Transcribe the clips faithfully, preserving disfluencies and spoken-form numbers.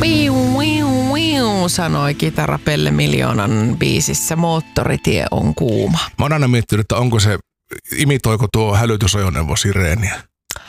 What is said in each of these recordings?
Wiu, wiu, wiu, sanoi kitara Pelle Miljoonan biisissä Moottoritie on kuuma. Mä oon aina miettinyt, että onko se, imitoiko tuo hälytysajoneuvo sireeniä?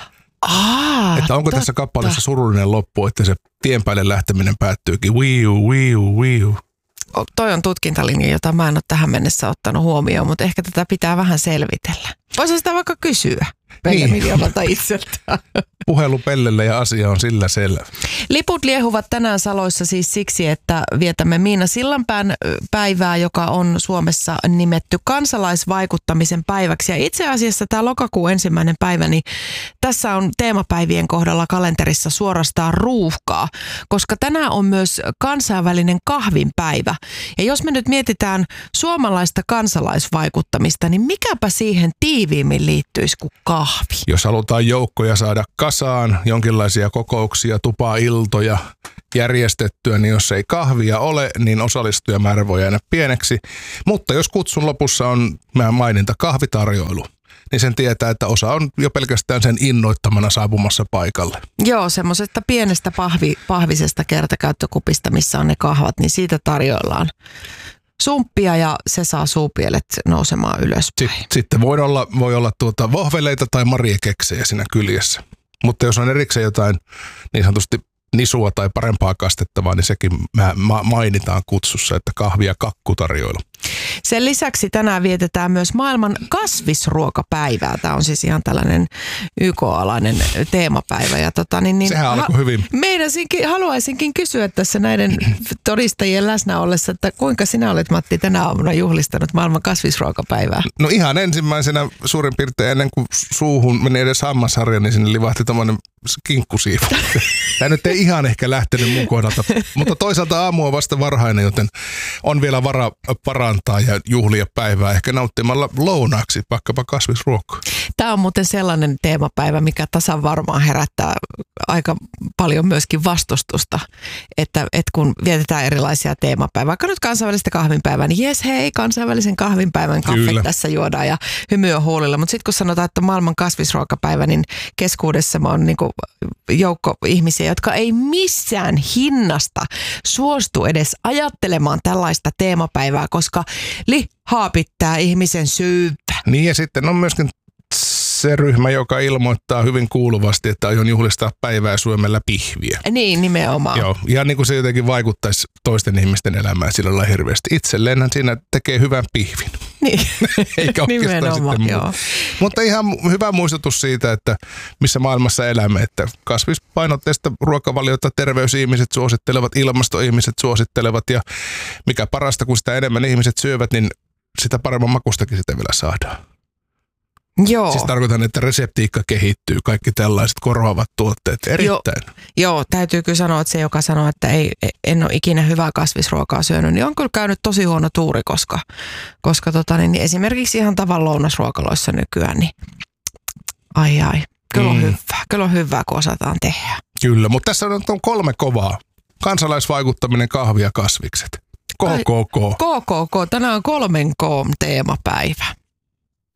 Aa, että onko totta. tässä kappaleessa surullinen loppu, että se tien päälle lähteminen päättyykin wiu, wiu, wiu. O, toi on tutkintalinja, jota mä en ole tähän mennessä ottanut huomioon, mutta ehkä tätä pitää vähän selvitellä. Voisi sitä vaikka kysyä Pelle niin. Miljoonalta itseltään. Puhelu Pellelle ja asia on sillä selvä. Liput liehuvat tänään Saloissa siis siksi, että vietämme Miina Sillanpään päivää, joka on Suomessa nimetty kansalaisvaikuttamisen päiväksi. Ja itse asiassa tämä lokakuun ensimmäinen päivä, niin tässä on teemapäivien kohdalla kalenterissa suorastaan ruuhkaa, koska tänään on myös kansainvälinen kahvinpäivä. Ja jos me nyt mietitään suomalaista kansalaisvaikuttamista, niin mikäpä siihen tiiviimmin liittyisi kuin kahvi? Jos halutaan joukkoja saada kasaan, jonkinlaisia kokouksia, tupailtoja järjestettyä, niin jos ei kahvia ole, niin osallistujamäärä voi jäädä pieneksi. Mutta jos kutsun lopussa on maininta kahvitarjoilu, niin sen tietää, että osa on jo pelkästään sen innoittamana saapumassa paikalle. Joo, semmoisesta pienestä pahvi, pahvisesta kertakäyttökupista, missä on ne kahvat, niin siitä tarjoillaan sumppia ja se saa suupielet nousemaan ylöspäin. Sitten voi olla, voi olla tuota vohveleita tai mariekeksejä siinä kyljessä. Mutta jos on erikseen jotain niin sanotusti nisua tai parempaa kastettavaa, niin sekin mainitaan kutsussa, että kahvi- ja kakkutarjoilu. Sen lisäksi tänään vietetään myös maailman kasvisruokapäivää. Tämä on siis ihan tällainen Y K-alainen teemapäivä. Ja tota, niin, niin, Sehän alkoi hyvin. Meinasinkin, haluaisinkin kysyä tässä näiden todistajien läsnä ollessa, että kuinka sinä olet, Matti, tänä aamuna juhlistanut maailman kasvisruokapäivää? No ihan ensimmäisenä suurin piirtein ennen kuin suuhun meni edes hammasharja, niin sinne livahti tommoinen kinkkusiivu. Tämä nyt ei ihan ehkä lähtenyt mun kohdalta, mutta toisaalta aamu on vasta varhainen, joten on vielä vara parantaa ja juhlia päivää ehkä nauttimalla lounaaksi vaikkapa kasvisruokaa. Tämä on muuten sellainen teemapäivä, mikä tasan varmaan herättää aika paljon myöskin vastustusta, että, että kun vietetään erilaisia teemapäivää, vaikka nyt kansainvälistä kahvinpäivää, niin jes hei, kansainvälisen kahvinpäivän kaffet tässä juodaan ja hymyä huulilla, mutta sitten kun sanotaan, että maailman kasvisruokapäivä, niin keskuudessa on niin kuin joukko ihmisiä, jotka ei missään hinnasta suostu edes ajattelemaan tällaista teemapäivää, koska lihaa pitää ihmisen syyppä. Niin ja sitten on myöskin se ryhmä, joka ilmoittaa hyvin kuuluvasti, että aion juhlistaa päivää syömällä pihviä. Niin, nimenomaan. Joo, ja niin kuin se jotenkin vaikuttaisi toisten ihmisten elämään sillä lailla hirveästi. Itselleenhän siinä tekee hyvän pihvin. Niin, eikä nimenomaan, sitten joo. Mutta ihan hyvä muistutus siitä, että missä maailmassa elämme, että kasvispainotteista ruokavaliota terveysihmiset suosittelevat, ilmastoihmiset suosittelevat ja mikä parasta, kun sitä enemmän ihmiset syövät, niin sitä paremman makustakin sitä vielä saadaan. Joo. Siis tarkoitan, että reseptiikka kehittyy, kaikki tällaiset korvaavat tuotteet erittäin. Joo, joo, täytyy kyllä sanoa, että se, joka sanoo, että ei, en ole ikinä hyvää kasvisruokaa syönyt, niin on kyllä käynyt tosi huono tuuri, koska, koska tota, niin esimerkiksi ihan tavan lounasruokaloissa nykyään, niin ai ai, kyllä on mm. hyvää, kyllä on hyvää, kun osataan tehdä. Kyllä, mutta tässä on, on kolme kovaa. Kansalaisvaikuttaminen, kahvi ja kasvikset. K K K. K K K, tänään on kolmen K teemapäivä.